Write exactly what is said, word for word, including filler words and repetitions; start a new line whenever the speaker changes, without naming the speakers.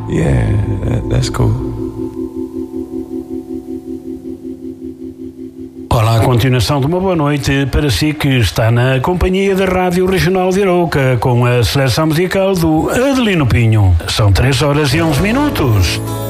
Yeah, that's cool.
Olá, a continuação de uma boa noite para si que está na companhia da Rádio Regional de Arouca com a seleção musical do Adelino Pinho. São três horas e onze minutos.